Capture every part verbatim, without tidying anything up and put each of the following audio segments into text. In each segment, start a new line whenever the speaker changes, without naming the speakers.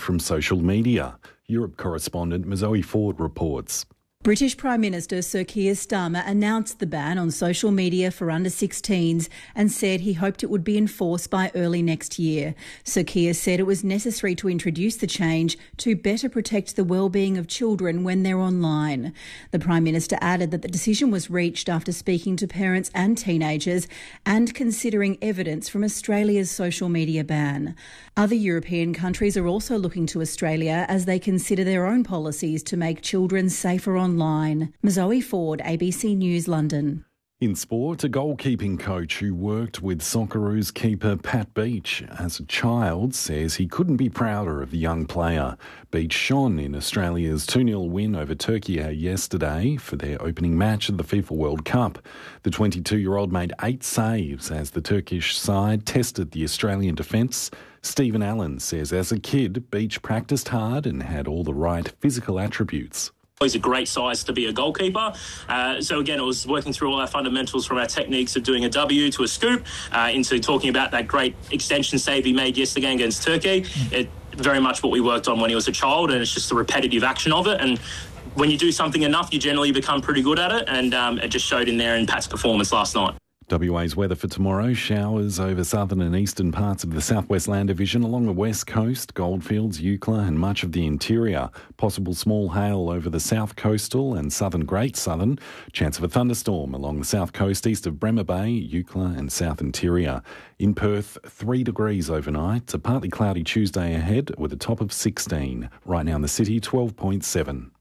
from social media. Europe correspondent Zoe Ford reports.
British Prime Minister Sir Keir Starmer announced the ban on social media for under sixteens and said he hoped it would be enforced by early next year. Sir Keir said it was necessary to introduce the change to better protect the well-being of children when they're online. The Prime Minister added that the decision was reached after speaking to parents and teenagers and considering evidence from Australia's social media ban. Other European countries are also looking to Australia as they consider their own policies to make children safer online. Online. Zoe Ford, A B C News, London.
In sport, a goalkeeping coach who worked with Socceroos keeper Pat Beach as a child says he couldn't be prouder of the young player. Beach shone in Australia's two nil win over Turkey yesterday for their opening match of the FIFA World Cup. The twenty-two-year-old made eight saves as the Turkish side tested the Australian defence. Stephen Allen says as a kid, Beach practised hard and had all the right physical attributes.
He's a great size to be a goalkeeper. Uh, so again, it was working through all our fundamentals from our techniques of doing a W to a scoop uh, into talking about that great extension save he made yesterday against Turkey. It very much what we worked on when he was a child, and it's just the repetitive action of it. And when you do something enough, you generally become pretty good at it. And um, it just showed in there in Pat's performance last night.
W A's weather for tomorrow, showers over southern and eastern parts of the southwest land division along the west coast, Goldfields, Eucla and much of the interior. Possible small hail over the south coastal and southern Great Southern. Chance of a thunderstorm along the south coast east of Bremer Bay, Eucla and south interior. In Perth, three degrees overnight. A partly cloudy Tuesday ahead with a top of sixteen. Right now in the city, twelve point seven.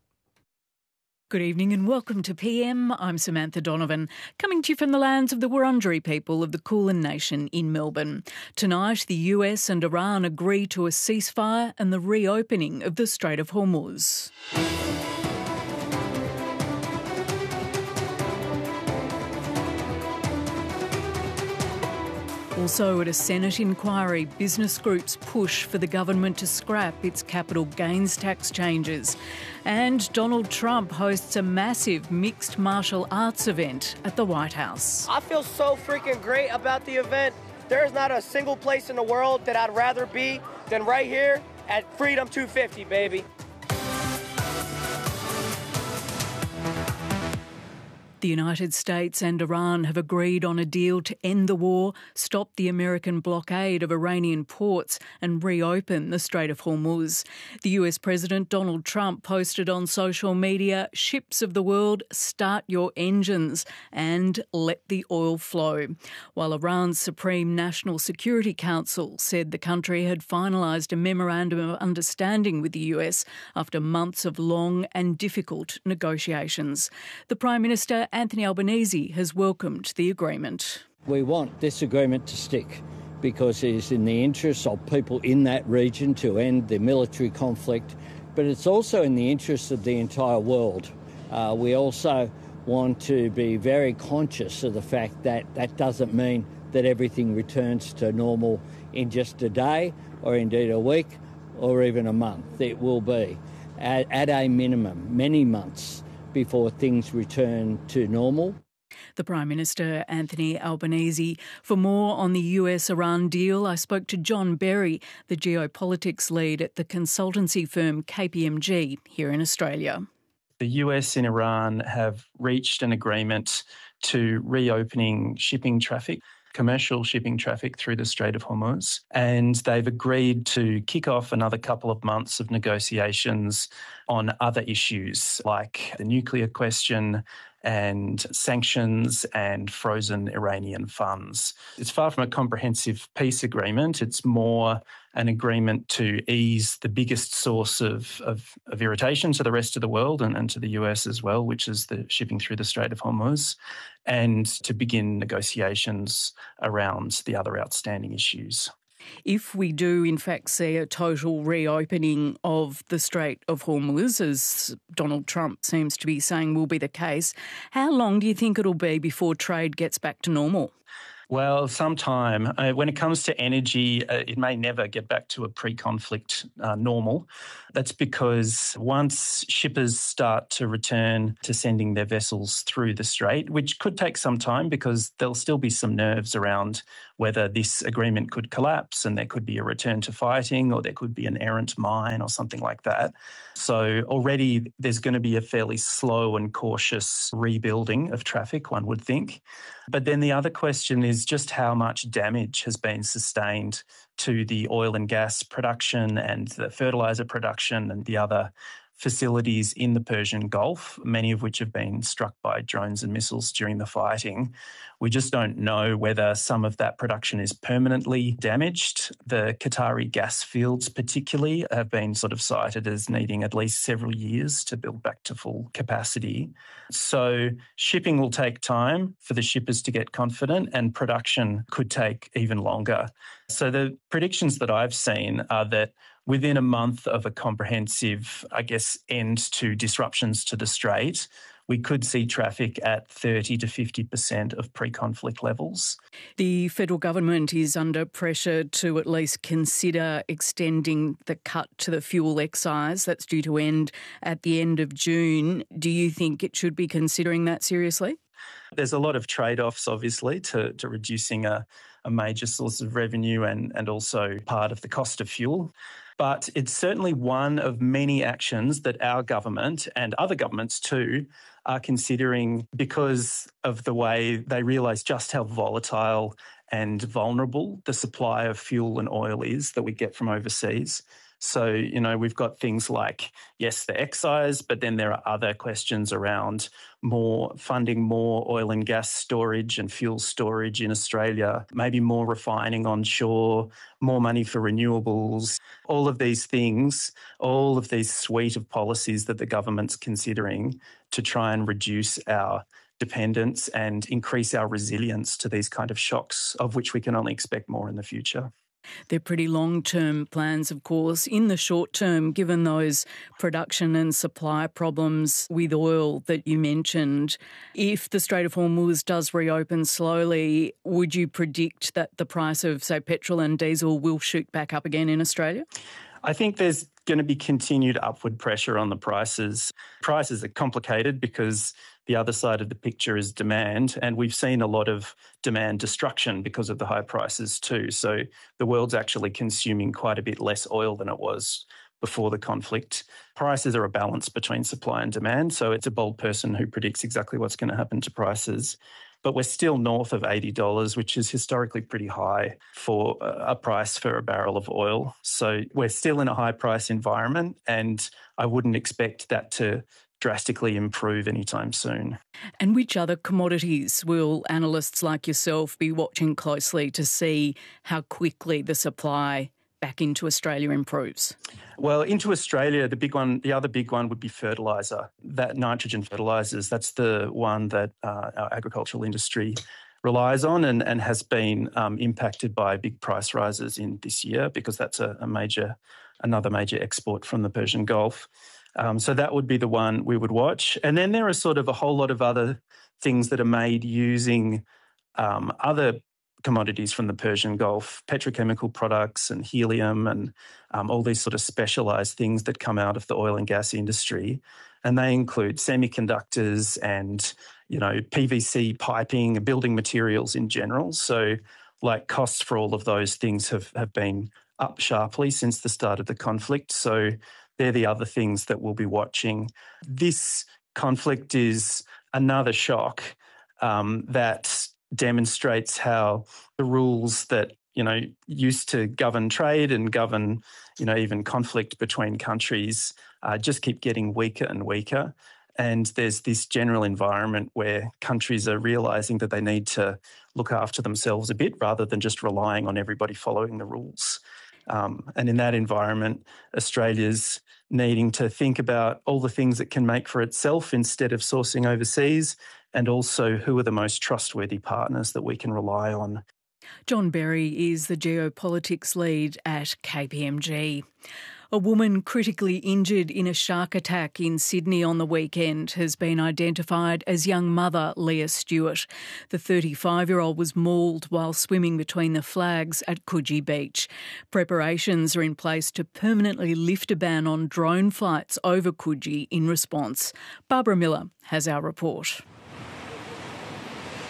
Good evening and welcome to P M. I'm Samantha Donovan, coming to you from the lands of the Wurundjeri people of the Kulin Nation in Melbourne. Tonight, the U S and Iran agree to a ceasefire and the reopening of the Strait of Hormuz. Also at a Senate inquiry, business groups push for the government to scrap its capital gains tax changes. And Donald Trump hosts a massive mixed martial arts event at the White House.
I feel so freaking great about the event. There's not a single place in the world that I'd rather be than right here at Freedom two fifty, baby.
The United States and Iran have agreed on a deal to end the war, stop the American blockade of Iranian ports and reopen the Strait of Hormuz. The U S President Donald Trump posted on social media, "Ships of the world, start your engines and let the oil flow." While Iran's Supreme National Security Council said the country had finalised a memorandum of understanding with the U S after months of long and difficult negotiations. The Prime Minister Anthony Albanese has welcomed the agreement.
We want this agreement to stick because it is in the interests of people in that region to end the military conflict, but it's also in the interests of the entire world. Uh, we also want to be very conscious of the fact that that doesn't mean that everything returns to normal in just a day or indeed a week or even a month. It will be, at, at a minimum, many months before things return to normal.
The Prime Minister, Anthony Albanese. For more on the U S-Iran deal, I spoke to John Berry, the geopolitics lead at the consultancy firm K P M G here in Australia.
The U S and Iran have reached an agreement to reopening shipping traffic, commercial shipping traffic through the Strait of Hormuz, and they've agreed to kick off another couple of months of negotiations on other issues like the nuclear question and sanctions and frozen Iranian funds. It's far from a comprehensive peace agreement. It's more an agreement to ease the biggest source of, of, of irritation to the rest of the world and, and to the U S as well, which is the shipping through the Strait of Hormuz, and to begin negotiations around the other outstanding issues.
If we do, in fact, see a total reopening of the Strait of Hormuz, as Donald Trump seems to be saying will be the case, how long do you think it'll be before trade gets back to normal?
Well, sometime. Uh, when it comes to energy, uh, it may never get back to a pre-conflict uh, normal. That's because once shippers start to return to sending their vessels through the strait, which could take some time because there'll still be some nerves around whether this agreement could collapse and there could be a return to fighting, or there could be an errant mine or something like that. So already there's going to be a fairly slow and cautious rebuilding of traffic, one would think. But then the other question is just how much damage has been sustained to the oil and gas production and the fertiliser production and the other facilities in the Persian Gulf, many of which have been struck by drones and missiles during the fighting. We just don't know whether some of that production is permanently damaged. The Qatari gas fields particularly have been sort of cited as needing at least several years to build back to full capacity. So shipping will take time for the shippers to get confident, and production could take even longer. So the predictions that I've seen are that within a month of a comprehensive, I guess, end to disruptions to the Strait, we could see traffic at thirty to fifty percent of pre-conflict levels.
The federal government is under pressure to at least consider extending the cut to the fuel excise that's due to end at the end of June. Do you think it should be considering that seriously?
There's a lot of trade-offs, obviously, to, to reducing a, a major source of revenue and, and also part of the cost of fuel. But it's certainly one of many actions that our government and other governments too are considering because of the way they realise just how volatile and vulnerable the supply of fuel and oil is that we get from overseas. So, you know, we've got things like, yes, the excise, but then there are other questions around more funding more oil and gas storage and fuel storage in Australia, maybe more refining onshore, more money for renewables, all of these things, all of these suite of policies that the government's considering to try and reduce our dependence and increase our resilience to these kind of shocks, of which we can only expect more in the future.
They're pretty long-term plans, of course. In the short term, given those production and supply problems with oil that you mentioned, if the Strait of Hormuz does reopen slowly, would you predict that the price of, say, petrol and diesel will shoot back up again in Australia?
I think there's going to be continued upward pressure on the prices. Prices are complicated because the other side of the picture is demand, and we've seen a lot of demand destruction because of the high prices too. So the world's actually consuming quite a bit less oil than it was before the conflict. Prices are a balance between supply and demand, so it's a bold person who predicts exactly what's going to happen to prices. But we're still north of eighty dollars, which is historically pretty high for a price for a barrel of oil. So we're still in a high price environment, and I wouldn't expect that to drastically improve anytime soon.
And which other commodities will analysts like yourself be watching closely to see how quickly the supply back into Australia improves?
Well, into Australia, the big one, the other big one would be fertiliser. That nitrogen fertilisers, that's the one that uh, our agricultural industry relies on and, and has been um, impacted by big price rises in this year because that's a, a major, another major export from the Persian Gulf. Um, so that would be the one we would watch. And then there are sort of a whole lot of other things that are made using um, other commodities from the Persian Gulf, petrochemical products and helium and um, all these sort of specialised things that come out of the oil and gas industry. And they include semiconductors and, you know, P V C piping, building materials in general. So like costs for all of those things have, have been up sharply since the start of the conflict. So they're the other things that we'll be watching. This conflict is another shock um, that demonstrates how the rules that, you know, used to govern trade and govern, you know, even conflict between countries uh, just keep getting weaker and weaker. And there's this general environment where countries are realising that they need to look after themselves a bit rather than just relying on everybody following the rules. Um, and in that environment, Australia's needing to think about all the things it can make for itself instead of sourcing overseas, and also who are the most trustworthy partners that we can rely on.
John Berry is the geopolitics lead at K P M G. A woman critically injured in a shark attack in Sydney on the weekend has been identified as young mother Leah Stewart. The thirty-five-year-old was mauled while swimming between the flags at Coogee Beach. Preparations are in place to permanently lift a ban on drone flights over Coogee in response. Barbara Miller has our report.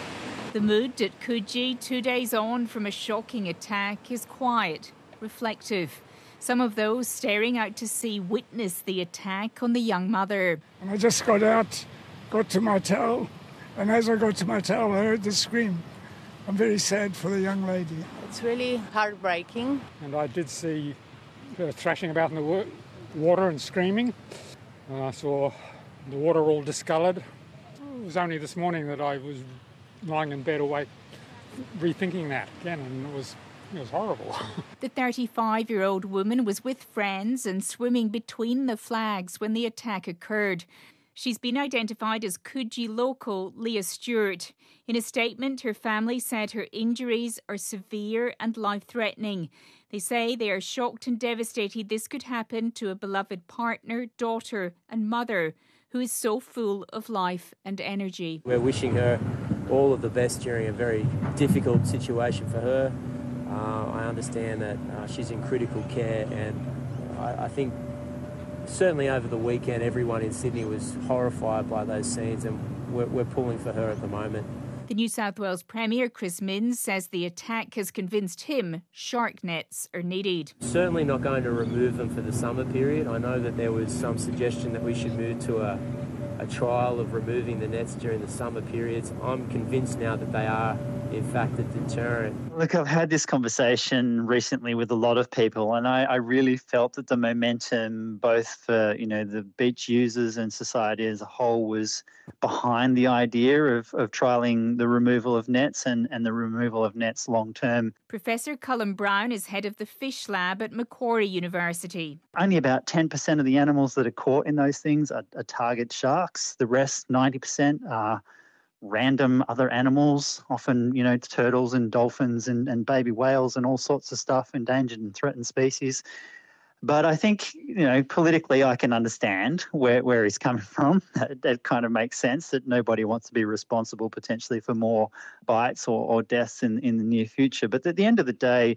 The mood at Coogee, two days on from a shocking attack, is quiet, reflective. Some of those staring out to sea witnessed the attack on the young mother.
And I just got out, got to my towel, and as I got to my towel, I heard the scream. I'm very sad for the young lady.
It's really heartbreaking.
And I did see her thrashing about in the water and screaming. And I saw the water all discoloured. It was only this morning that I was lying in bed awake, rethinking that again, and it was it was horrible.
The thirty-five-year-old woman was with friends and swimming between the flags when the attack occurred. She's been identified as Coogee local Leah Stewart. In a statement, her family said her injuries are severe and life-threatening. They say they are shocked and devastated this could happen to a beloved partner, daughter and mother who is so full of life and energy.
We're wishing her all of the best during a very difficult situation for her. Uh, I understand that uh, she's in critical care, and I, I think certainly over the weekend everyone in Sydney was horrified by those scenes, and we're, we're pulling for her at the moment.
The New South Wales Premier, Chris Minns, says the attack has convinced him shark nets are needed.
Certainly not going to remove them for the summer period. I know that there was some suggestion that we should move to a, a trial of removing the nets during the summer periods. I'm convinced now that they are, in fact, a deterrent.
Look, I've had this conversation recently with a lot of people, and I, I really felt that the momentum, both for, you know, the beach users and society as a whole, was behind the idea of, of trialling the removal of nets and, and the removal of nets long term.
Professor Cullen Brown is head of the fish lab at Macquarie University.
Only about ten percent of the animals that are caught in those things are, are target sharks. The rest, ninety percent, are random other animals, often, you know, turtles and dolphins and, and baby whales and all sorts of stuff, endangered and threatened species. But I think, you know, politically I can understand where, where he's coming from. That, that kind of makes sense, that nobody wants to be responsible potentially for more bites or, or deaths in, in the near future. But at the end of the day,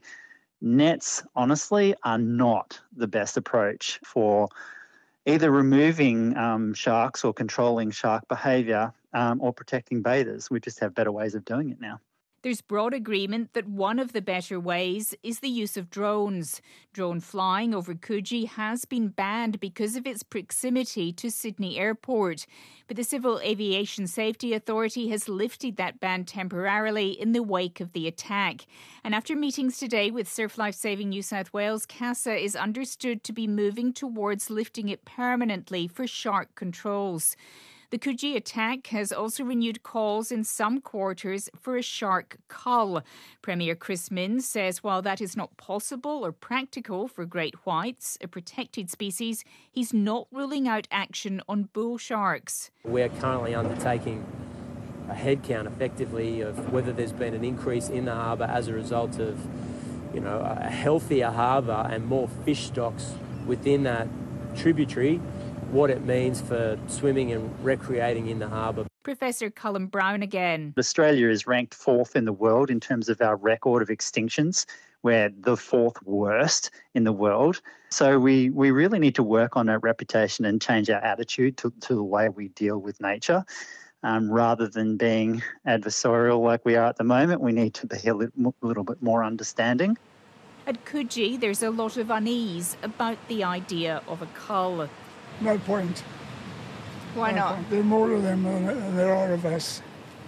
nets, honestly, are not the best approach for either removing um, sharks or controlling shark behaviour um, or protecting bathers. We just have better ways of doing it now.
There's broad agreement that one of the better ways is the use of drones. Drone flying over Coogee has been banned because of its proximity to Sydney Airport. But the Civil Aviation Safety Authority has lifted that ban temporarily in the wake of the attack. And after meetings today with Surf Life Saving New South Wales, CASA is understood to be moving towards lifting it permanently for shark controls. The Coogee attack has also renewed calls in some quarters for a shark cull. Premier Chris Minns says while that is not possible or practical for great whites, a protected species, he's not ruling out action on bull sharks.
We're currently undertaking a head count effectively of whether there's been an increase in the harbour as a result of, you know, a healthier harbour and more fish stocks within that tributary, what it means for swimming and recreating in the harbour.
Professor Cullen Brown again.
Australia is ranked fourth in the world in terms of our record of extinctions. We're the fourth worst in the world. So we, we really need to work on our reputation and change our attitude to, to the way we deal with nature. Um, rather than being adversarial like we are at the moment, we need to be a little, a little bit more understanding.
At Coogee, there's a lot of unease about the idea of a cull.
No point.
Why
no
not?
Point. There are more of them than there are of us.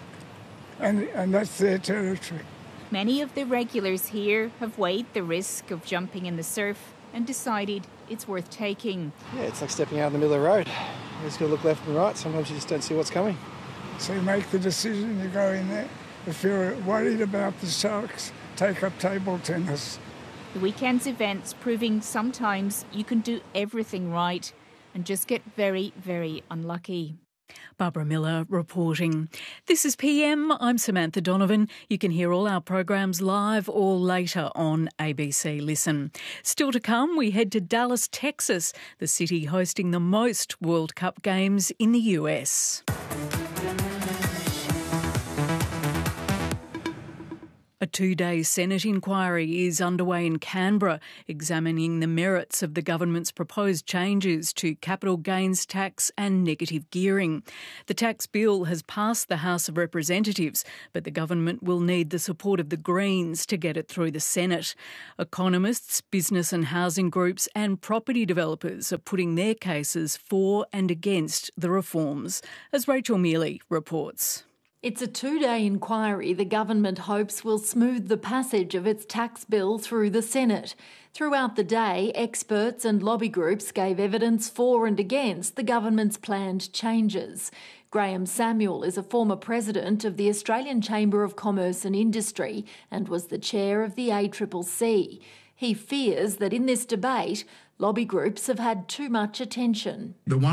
And, and that's their territory.
Many of the regulars here have weighed the risk of jumping in the surf and decided it's worth taking.
Yeah, it's like stepping out in the middle of the road. You just got to look left and right. Sometimes you just don't see what's coming.
So you make the decision to go in there. If you're worried about the sharks, take up table tennis.
The weekend's events proving sometimes you can do everything right and just get very, very unlucky.
Barbara Miller reporting. This is P M. I'm Samantha Donovan. You can hear all our programs live or later on A B C Listen. Still to come, we head to Dallas, Texas, the city hosting the most World Cup games in the U S. A two-day Senate inquiry is underway in Canberra, examining the merits of the government's proposed changes to capital gains tax and negative gearing. The tax bill has passed the House of Representatives, but the government will need the support of the Greens to get it through the Senate. Economists, business and housing groups and property developers are putting their cases for and against the reforms, as Rachel Mealy reports.
It's a two-day inquiry the government hopes will smooth the passage of its tax bill through the Senate. Throughout the day, experts and lobby groups gave evidence for and against the government's planned changes. Graham Samuel is a former president of the Australian Chamber of Commerce and Industry and was the chair of the A C C C. He fears that in this debate, lobby groups have had too much attention.
The one